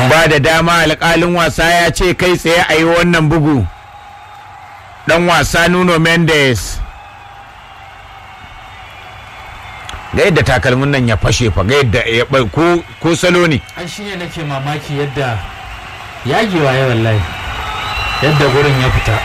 ba da dama alƙalin wasa ya ce kai tsaye a yi wannan bugu. Dan wasa Nuno Mendes ga yadda takalmin nan ya fashe fa, ga yadda ya ko salo ne. an shi ne nake mamaki yadda yagewa ya wallahi yadda gurin ya fita.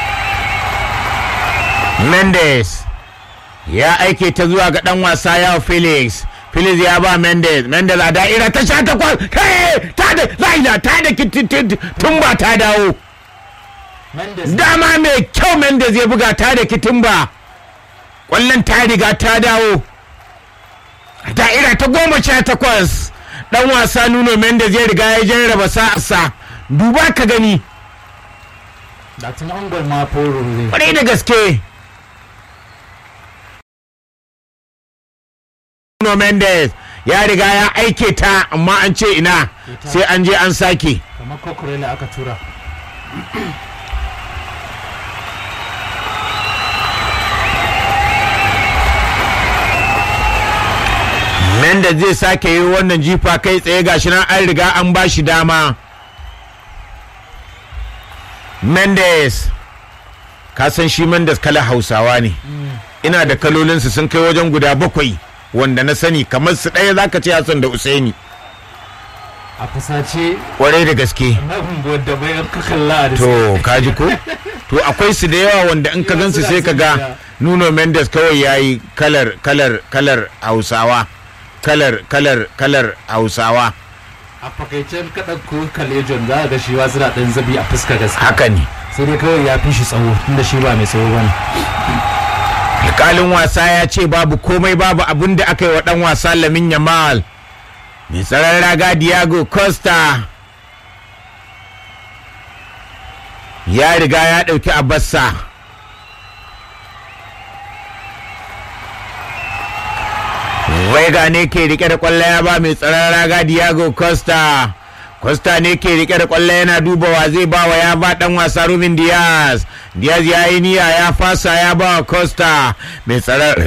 Mendes ya aike ta zuwa ga dan wasa ya Felix ya ba Mendes a da'ira ta 18 ta da laila ta da tun ba ta dawo dama mai kyau. Mendes ya buga ta da kitimba, kwallon ta riga ta dawo da'ira ta 18. dan wasa Nuno Mendes ya riga ya jarraba sa'arsa, duba ka gani da tun angol ma foro ne kwarai da gaske. Nuno Mendes ya riga ya aike ta, amma an ce ina sai an je an sake. kamar kokorela aka tura. Mendes zai sake yi wannan jifa kai tsaye, gashi nan an riga an ba shi dama. Mendes ka san shi Mendes kala Hausawa ne, ina da kalolinsu sun kai wajen guda 7 wanda na sani, kamar su ɗaya zaka ce Hassan da Usaini. a fusace kwarai da gaske. da bayan ka kalla da To kaji ko to akwai su da yawa wanda in ka gansu sai ka ga Nuno Mendes kawai yayi kalar Hausawa, kalar Hausawa. a fakaicen kaɗan ko kalejon za a ga shi wa suna ɗan zabi a fuska gaske. Haka ne, sai dai kawai ya fi shi tsawo tunda shi ba mai tsawo bane. alƙalin wasa ya ce babu komai, babu abin da aka yi wa ɗan wasa Lamine Yamal. Mai tsaron raga Diego Costa ya riga ya ɗauki Abassa. Vega ne ke rike da kwallo ya ba mai tsaron raga Diego Costa. Costa ne ke rike da kwallo yana dubawa zai ba wa, ya ba dan wasa Ruben Diaz ya yi niyya ya fasa, ya ba wa Costa mai tsaron